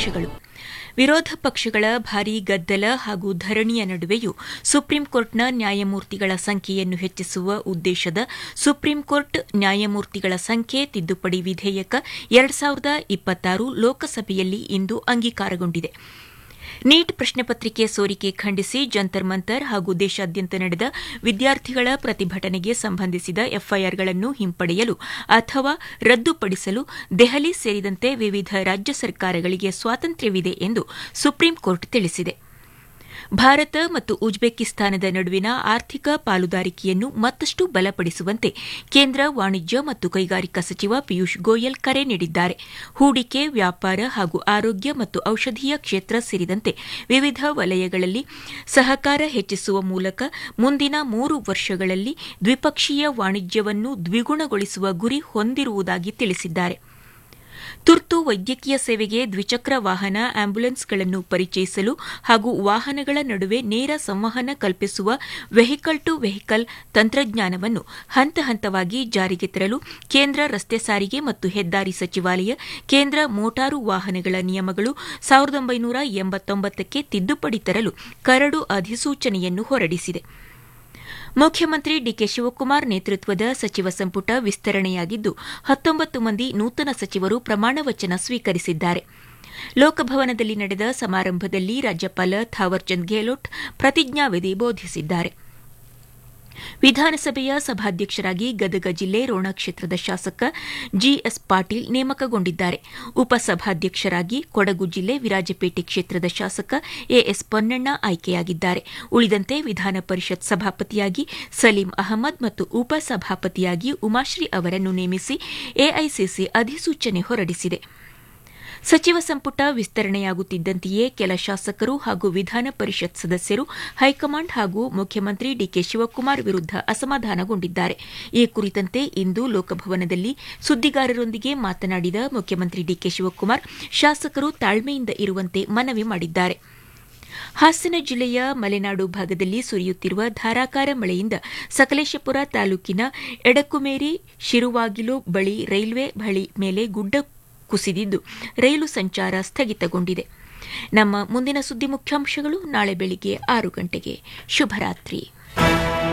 ಮುಖ್ಯಾಂಶಗಳು. ವಿರೋಧ ಪಕ್ಷಗಳ ಭಾರೀ ಗದ್ದಲ ಹಾಗೂ ಧರಣಿಯ ನಡುವೆಯೂ ಸುಪ್ರೀಂಕೋರ್ಟ್ನ ನ್ಯಾಯಮೂರ್ತಿಗಳ ಸಂಖ್ಯೆಯನ್ನು ಹೆಚ್ಚಿಸುವ ಉದ್ದೇಶದ ಸುಪ್ರೀಂಕೋರ್ಟ್ ನ್ಯಾಯಮೂರ್ತಿಗಳ ಸಂಖ್ಯೆ ತಿದ್ದುಪಡಿ ವಿಧೇಯಕ 2026 ಲೋಕಸಭೆಯಲ್ಲಿ ಇಂದು ಅಂಗೀಕಾರಗೊಂಡಿದೆ. ನೀಟ್ ಪ್ರಶ್ನೆ ಪತ್ರಿಕೆ ಸೋರಿಕೆ ಖಂಡಿಸಿ ಜಂತರ್ ಮಂತರ್ ಹಾಗೂ ದೇಶಾದ್ಯಂತ ನಡೆದ ವಿದ್ಯಾರ್ಥಿಗಳ ಪ್ರತಿಭಟನೆಗೆ ಸಂಬಂಧಿಸಿದ ಎಫ್ಐಆರ್ಗಳನ್ನು ಹಿಂಪಡೆಯಲು ಅಥವಾ ರದ್ದುಪಡಿಸಲು ದೆಹಲಿ ಸೇರಿದಂತೆ ವಿವಿಧ ರಾಜ್ಯ ಸರ್ಕಾರಗಳಿಗೆ ಸ್ವಾತಂತ್ರ್ಯವಿದೆ ಎಂದು ಸುಪ್ರೀಂಕೋರ್ಟ್ ತಿಳಿಸಿದೆ. ಭಾರತ ಮತ್ತು ಉಜ್ಬೇಕಿಸ್ತಾನದ ನಡುವಿನ ಆರ್ಥಿಕ ಪಾಲುದಾರಿಕೆಯನ್ನು ಮತ್ತಷ್ಟು ಬಲಪಡಿಸುವಂತೆ ಕೇಂದ್ರ ವಾಣಿಜ್ಯ ಮತ್ತು ಕೈಗಾರಿಕಾ ಸಚಿವ ಪಿಯೂಷ್ ಗೋಯಲ್ ಕರೆ ನೀಡಿದ್ದಾರೆ. ಹೂಡಿಕೆ, ವ್ಯಾಪಾರ ಹಾಗೂ ಆರೋಗ್ಯ ಮತ್ತು ಔಷಧೀಯ ಕ್ಷೇತ್ರ ಸೇರಿದಂತೆ ವಿವಿಧ ವಲಯಗಳಲ್ಲಿ ಸಹಕಾರ ಹೆಚ್ಚಿಸುವ ಮೂಲಕ ಮುಂದಿನ 3 ವರ್ಷಗಳಲ್ಲಿ ದ್ವಿಪಕ್ಷೀಯ ವಾಣಿಜ್ಯವನ್ನು ದ್ವಿಗುಣಗೊಳಿಸುವ ಗುರಿ ಹೊಂದಿರುವುದಾಗಿ ತಿಳಿಸಿದ್ದಾರೆ. ತುರ್ತು ವೈದ್ಯಕೀಯ ಸೇವೆಗೆ ದ್ವಿಚಕ್ರ ವಾಹನ ಆಂಬ್ಯುಲೆನ್ಸ್ಗಳನ್ನು ಪರಿಚಯಿಸಲು ಹಾಗೂ ವಾಹನಗಳ ನಡುವೆ ನೇರ ಸಂವಹನ ಕಲ್ಪಿಸುವ ವೆಹಿಕಲ್ ಟು ವೆಹಿಕಲ್ ತಂತ್ರಜ್ಞಾನವನ್ನು ಹಂತ ಹಂತವಾಗಿ ಜಾರಿಗೆ ತರಲು ಕೇಂದ್ರ ರಸ್ತೆ ಸಾರಿಗೆ ಮತ್ತು ಹೆದ್ದಾರಿ ಸಚಿವಾಲಯ ಕೇಂದ್ರ ಮೋಟಾರು ವಾಹನಗಳ ನಿಯಮಗಳು 1989ಕ್ಕೆ ತಿದ್ದುಪಡಿ ತರಲು ಕರಡು ಅಧಿಸೂಚನೆಯನ್ನು ಹೊರಡಿಸಿದೆ. ಮುಖ್ಯಮಂತ್ರಿ ಡಿಕೆ ಶಿವಕುಮಾರ್ ನೇತೃತ್ವದ ಸಚಿವ ಸಂಪುಟ ವಿಸ್ತರಣೆಯಾಗಿದ್ದು 19 ಮಂದಿ ನೂತನ ಸಚಿವರು ಪ್ರಮಾಣ ವಚನ ಸ್ವೀಕರಿಸಿದ್ದಾರೆ. ಲೋಕಭವನದಲ್ಲಿ ನಡೆದ ಸಮಾರಂಭದಲ್ಲಿ ರಾಜ್ಯಪಾಲ ಥಾವರ್ಚಂದ್ ಗೆಹ್ಲೋಟ್ ಪ್ರತಿಜ್ಞಾವಿಧಿ ಬೋಧಿಸಿದ್ದಾರೆ. ವಿಧಾನಸಭೆಯ ಸಭಾಧ್ಯಕ್ಷರಾಗಿ ಗದಗ ಜಿಲ್ಲೆ ರೋಣ ಕ್ಷೇತ್ರದ ಶಾಸಕ ಜಿಎಸ್ ಪಾಟೀಲ್ ನೇಮಕಗೊಂಡಿದ್ದಾರೆ. ಉಪಸಭಾಧ್ಯಕ್ಷರಾಗಿ ಕೊಡಗು ಜಿಲ್ಲೆ ವಿರಾಜಪೇಟೆ ಕ್ಷೇತ್ರದ ಶಾಸಕ ಎಎಸ್ ಪೊನ್ನಣ್ಣ ಆಯ್ಕೆಯಾಗಿದ್ದಾರೆ. ಉಳಿದಂತೆ ವಿಧಾನ ಪರಿಷತ್ ಸಭಾಪತಿಯಾಗಿ ಸಲೀಂ ಅಹಮದ್ ಮತ್ತು ಉಪಸಭಾಪತಿಯಾಗಿ ಉಮಾಶ್ರೀ ಅವರನ್ನು ನೇಮಿಸಿ ಎಐಸಿಸಿ ಅಧಿಸೂಚನೆ ಹೊರಡಿಸಿದೆ. ಸಚಿವ ಸಂಪುಟ ವಿಸ್ತರಣೆಯಾಗುತ್ತಿದ್ದಂತೆಯೇ ಕೆಲ ಶಾಸಕರು ಹಾಗೂ ವಿಧಾನ ಪರಿಷತ್ ಸದಸ್ಯರು ಹೈಕಮಾಂಡ್ ಹಾಗೂ ಮುಖ್ಯಮಂತ್ರಿ ಡಿಕೆ ಶಿವಕುಮಾರ್ ವಿರುದ್ದ ಅಸಮಾಧಾನಗೊಂಡಿದ್ದಾರೆ. ಈ ಕುರಿತಂತೆ ಇಂದು ಲೋಕಭವನದಲ್ಲಿ ಸುದ್ದಿಗಾರರೊಂದಿಗೆ ಮಾತನಾಡಿದ ಮುಖ್ಯಮಂತ್ರಿ ಡಿಕೆ ಶಿವಕುಮಾರ್ ಶಾಸಕರು ತಾಳ್ಮೆಯಿಂದ ಇರುವಂತೆ ಮನವಿ ಮಾಡಿದ್ದಾರೆ. ಹಾಸನ ಜಿಲ್ಲೆಯ ಮಲೆನಾಡು ಭಾಗದಲ್ಲಿ ಸುರಿಯುತ್ತಿರುವ ಧಾರಾಕಾರ ಮಳೆಯಿಂದ ಸಕಲೇಶಪುರ ತಾಲೂಕಿನ ಎಡಕುಮೇರಿ ಶಿರುವಾಗಿಲು ಬಳಿ ರೈಲ್ವೆ ಹಳಿ ಮೇಲೆ ಗುಡ್ಡ ಕುಸಿದಿದ್ದು ರೈಲು ಸಂಚಾರ ಸ್ಥಗಿತಗೊಂಡಿದೆ. ನಮ್ಮ ಮುಂದಿನ ಸುದ್ದಿ ಮುಖ್ಯಾಂಶಗಳು ನಾಳೆ ಬೆಳಿಗ್ಗೆ 6 ಗಂಟೆಗೆ. ಶುಭರಾತ್ರಿ.